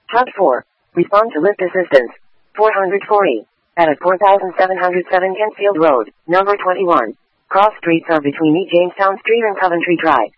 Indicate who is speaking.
Speaker 1: Hub 4. Respond to lift assistance. 440. At 4707 Kentfield Road, number 21. Cross streets are between E. Jamestown Street and Coventry Drive.